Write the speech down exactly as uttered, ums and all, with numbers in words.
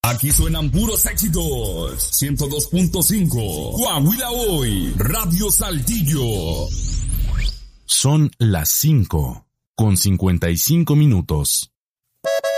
Aquí suenan puros éxitos. ciento dos punto cinco. Coahuila Hoy. Radio Saltillo. Son las cinco con cincuenta y cinco minutos.